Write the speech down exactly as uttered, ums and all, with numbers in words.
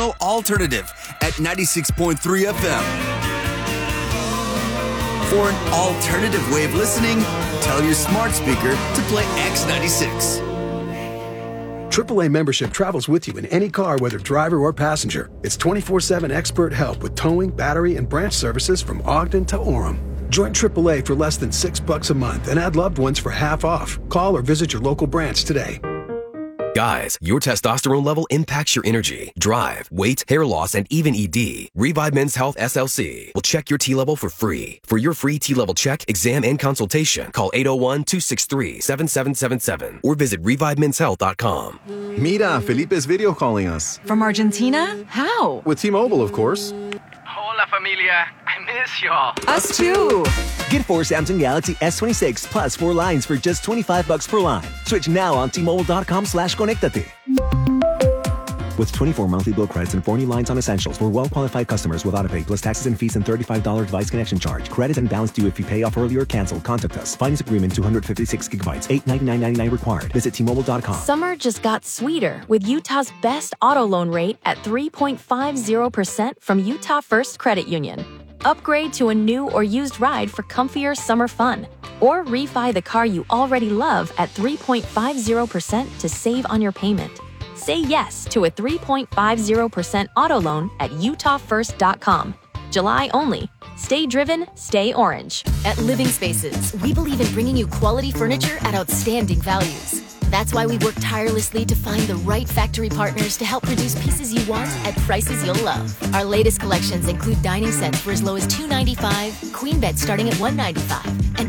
Alternative at ninety-six point three F M. For an alternative way of listening, tell your smart speaker to play X ninety-six. triple A membership travels with you in any car, whether driver or passenger. It's twenty-four seven expert help with towing, battery, and branch services from Ogden to Orem. Join triple A for less than six bucks a month and add loved ones for half off. Call or visit your local branch today. Guys, your testosterone level impacts your energy, drive, weight, hair loss, and even E D. Revive Men's Health S L C will check your T-level for free. For your free T-level check, exam, and consultation, call eight oh one, two six three, seven seven seven seven or visit revive mens health dot com. Mira, Felipe is video calling us. From Argentina? How? With T-Mobile, of course. Hola, familia. I miss y'all. Us too. Get four Samsung Galaxy S twenty-six plus four lines for just twenty-five bucks per line. Switch now on T-Mobile.com slash Conectate. With twenty-four monthly bill credits and four new lines on essentials for well-qualified customers with autopay plus taxes and fees and thirty-five dollars device connection charge. Credit and balance due if you pay off early or cancel. Contact us. Finance agreement two hundred fifty-six gigabytes. eight ninety-nine ninety-nine required. Visit T Mobile dot com. Summer just got sweeter with Utah's best auto loan rate at three point five zero percent from Utah First Credit Union. Upgrade to a new or used ride for comfier summer fun. Or refi the car you already love at three point five zero percent to save on your payment. Say yes to a three point five zero percent auto loan at utah first dot com. July only. Stay driven, stay orange. At Living Spaces, we believe in bringing you quality furniture at outstanding values. That's why we work tirelessly to find the right factory partners to help produce pieces you want at prices you'll love. Our latest collections include dining sets for as low as two hundred ninety-five dollars, queen beds starting at one hundred ninety-five dollars,